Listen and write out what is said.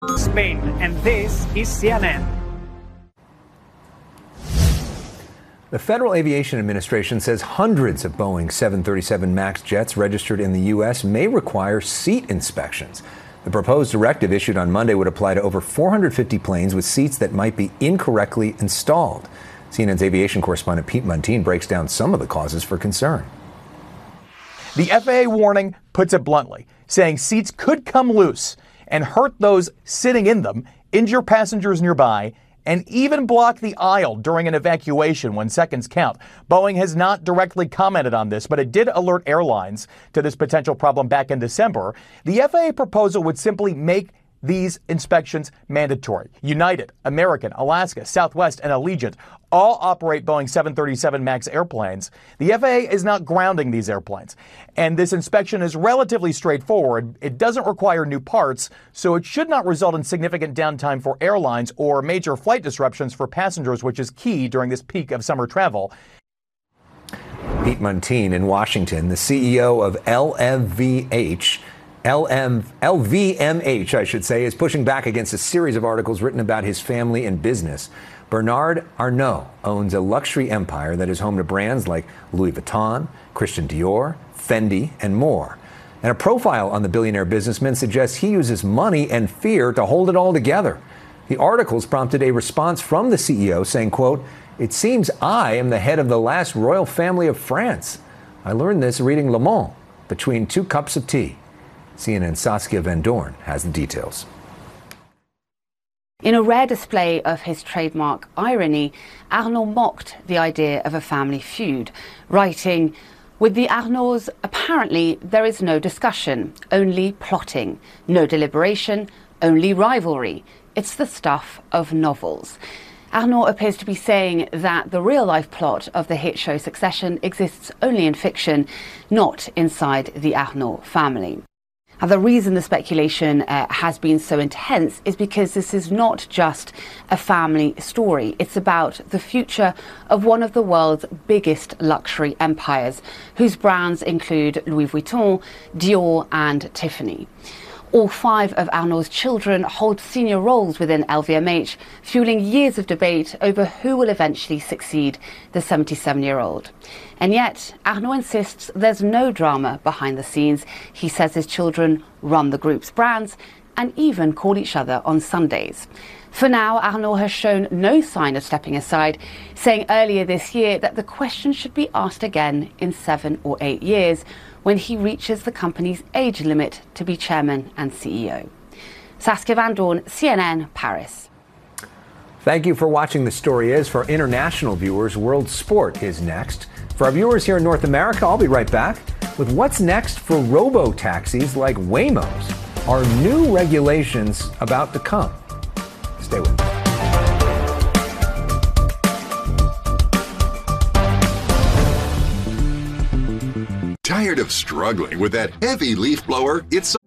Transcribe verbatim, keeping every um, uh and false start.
Spain, and this is C N N. The Federal Aviation Administration says hundreds of Boeing seven thirty-seven MAX jets registered in the U S may require seat inspections. The proposed directive issued on Monday would apply to over four hundred fifty planes with seats that might be incorrectly installed. C N N's aviation correspondent Pete Muntean breaks down some of the causes for concern. The F A A warning puts it bluntly, saying seats could come loose and hurt those sitting in them, injure passengers nearby, and even block the aisle during an evacuation when seconds count. Boeing has not directly commented on this, but it did alert airlines to this potential problem back in December. The F A A proposal would simply make these inspections mandatory. United, American, Alaska, Southwest, and Allegiant all operate Boeing seven thirty-seven MAX airplanes. The F A A is not grounding these airplanes, and this inspection is relatively straightforward. It doesn't require new parts, so it should not result in significant downtime for airlines or major flight disruptions for passengers, which is key during this peak of summer travel. Pete Muntean in Washington, the C E O of L M V H, L M, L V M H, I should say, is pushing back against a series of articles written about his family and business. Bernard Arnault owns a luxury empire that is home to brands like Louis Vuitton, Christian Dior, Fendi, and more. And a profile on the billionaire businessman suggests he uses money and fear to hold it all together. The articles prompted a response from the C E O saying, quote, "It seems I am the head of the last royal family of France. I learned this reading Le Monde between two cups of tea." C N N's Saskia Van Doorn has the details. In a rare display of his trademark irony, Arnault mocked the idea of a family feud, writing, "With the Arnauds, apparently there is no discussion, only plotting, no deliberation, only rivalry. It's the stuff of novels." Arnault appears to be saying that the real-life plot of the hit show Succession exists only in fiction, not inside the Arnault family. And the reason the speculation uh, has been so intense is because this is not just a family story. It's about the future of one of the world's biggest luxury empires, whose brands include Louis Vuitton, Dior, and Tiffany. All five of Arnault's children hold senior roles within L V M H, fueling years of debate over who will eventually succeed the seventy-seven-year-old. And yet, Arnault insists there's no drama behind the scenes. He says his children run the group's brands and even call each other on Sundays. For now, Arnault has shown no sign of stepping aside, saying earlier this year that the question should be asked again in seven or eight years, when he reaches the company's age limit to be chairman and C E O. Saskia Van Doorn, C N N, Paris. Thank you for watching The Story Is. For international viewers, World Sport is next. For our viewers here in North America, I'll be right back with what's next for robo-taxis like Waymo's. Are new regulations about to come? Stay with me. Tired of struggling with that heavy leaf blower? It's